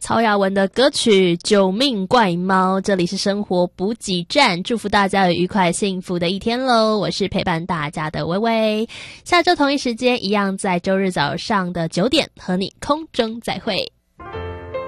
曹雅文的歌曲《救命怪猫》，这里是生活补给站，祝福大家有愉快幸福的一天咯。我是陪伴大家的微微，下周同一时间一样在周日早上的9点和你空中再会。